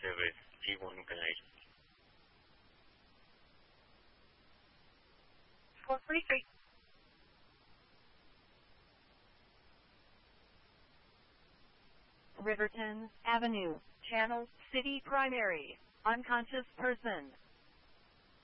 service T1 433. Riverton Avenue, Channel City Primary, unconscious person.